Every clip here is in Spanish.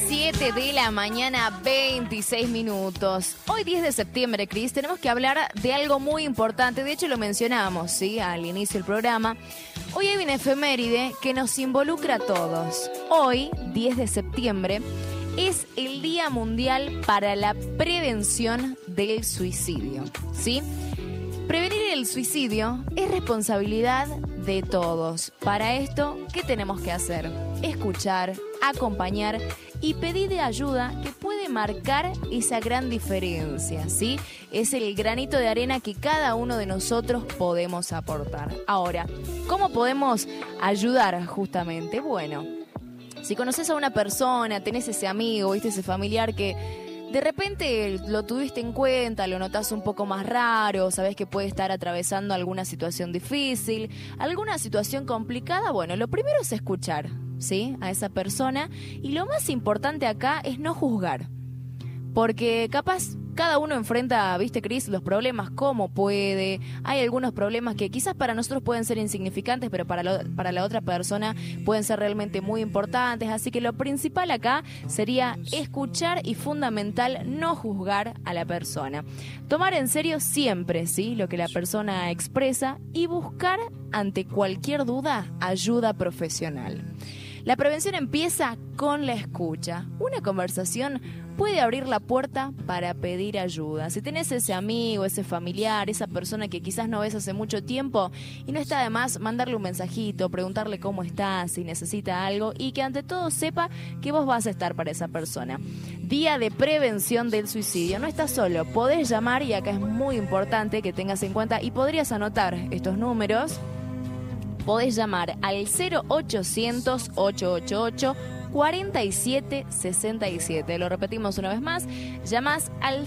7 de la mañana, 26 minutos. Hoy 10 de septiembre, Cris, tenemos que hablar de algo muy importante. De hecho, lo mencionamos, ¿sí? Al inicio del programa. Hoy hay una efeméride que nos involucra a todos. Hoy, 10 de septiembre, es el Día Mundial para la Prevención del Suicidio, ¿sí? Prevenir el suicidio es responsabilidad de todos. Para esto, ¿qué tenemos que hacer? Escuchar, acompañar y pedir ayuda que puede marcar esa gran diferencia, ¿sí? Es el granito de arena que cada uno de nosotros podemos aportar. Ahora, ¿cómo podemos ayudar justamente? Bueno, si conoces a una persona, tenés ese amigo, viste, ese familiar que de repente lo tuviste en cuenta, lo notás un poco más raro, sabés que puede estar atravesando alguna situación difícil, alguna situación complicada, bueno, lo primero es escuchar, ¿sí? A esa persona, y lo más importante acá es no juzgar, porque capaz cada uno enfrenta, viste, Cris, los problemas como puede. Hay algunos problemas que quizás para nosotros pueden ser insignificantes, pero para la otra persona pueden ser realmente muy importantes. Así que lo principal acá sería escuchar y fundamental no juzgar a la persona. Tomar en serio siempre, ¿sí?, lo que la persona expresa y buscar ante cualquier duda ayuda profesional. La prevención empieza con la escucha. Una conversación puede abrir la puerta para pedir ayuda. Si tenés ese amigo, ese familiar, esa persona que quizás no ves hace mucho tiempo, y no está de más mandarle un mensajito, preguntarle cómo está, si necesita algo, y que ante todo sepa que vos vas a estar para esa persona. Día de prevención del suicidio. No estás solo, podés llamar, y acá es muy importante que tengas en cuenta, y podrías anotar estos números. Podés llamar al 0800-888-4767. Lo repetimos una vez más. Llamás al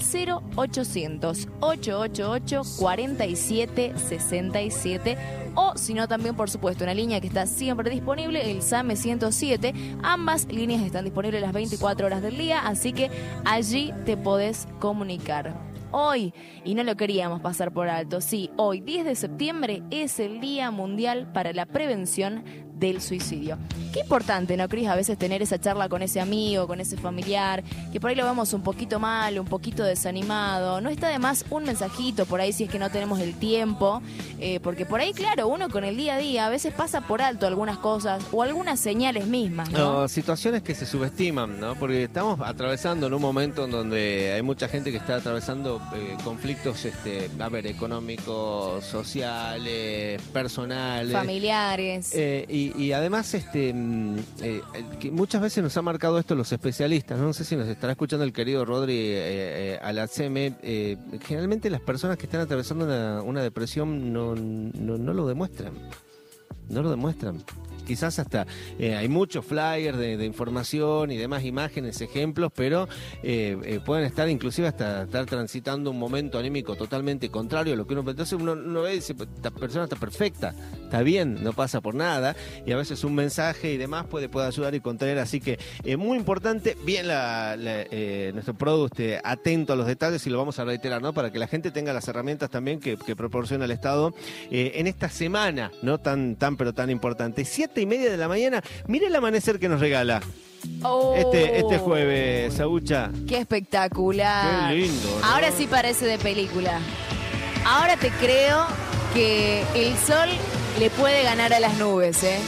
0800-888-4767. O, si no, también, por supuesto, una línea que está siempre disponible, el SAME 107. Ambas líneas están disponibles las 24 horas del día, así que allí te podés comunicar. Hoy, y no lo queríamos pasar por alto, sí, hoy 10 de septiembre es el Día Mundial para la Prevención del Suicidio. Qué importante, ¿no, Cris? A veces tener esa charla con ese amigo, con ese familiar, que por ahí lo vemos un poquito mal, un poquito desanimado. No está de más un mensajito por ahí si es que no tenemos el tiempo, porque por ahí, claro, uno con el día a día a veces pasa por alto algunas cosas o algunas señales mismas, ¿no? Situaciones que se subestiman, ¿no? Porque estamos atravesando en un momento en donde hay mucha gente que está atravesando conflictos, económicos, sociales, personales, familiares. Y además, que muchas veces nos ha marcado esto los especialistas, no sé si nos estará escuchando el querido Rodri Alaceme. Generalmente las personas que están atravesando una depresión no lo demuestran. No lo demuestran. Quizás hasta hay muchos flyers de información y demás imágenes, ejemplos, pero pueden estar inclusive hasta estar transitando un momento anímico totalmente contrario a lo que uno... Entonces uno ve y dice, esta persona está perfecta, está bien, no pasa por nada, y a veces un mensaje y demás puede ayudar y contraer. Así que muy importante, bien nuestro producto atento a los detalles, y lo vamos a reiterar, ¿no?, para que la gente tenga las herramientas también que proporciona el Estado en esta semana, no tan pero tan importante. 7:30 de la mañana, mire el amanecer que nos regala este jueves, Saucha. Qué espectacular. Qué lindo, ¿no? Ahora sí parece de película. Ahora te creo que el sol le puede ganar a las nubes, ¿eh?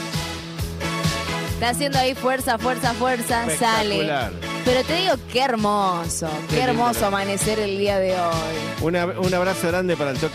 Está haciendo ahí fuerza, sale. Pero te digo, qué hermoso Qué hermoso lindo, amanecer el día de hoy. Un abrazo grande para el Toca.